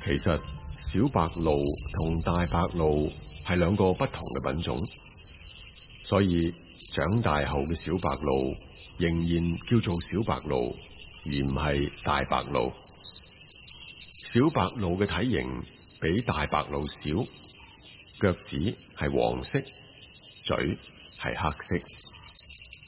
其實小白鷺同大白鷺係兩個不同嘅品種，所以長大後嘅小白鷺仍然叫做小白鷺，而唔係大白鷺。小白鷺嘅體型比大白鷺小，腳趾係黃色，嘴係黑色。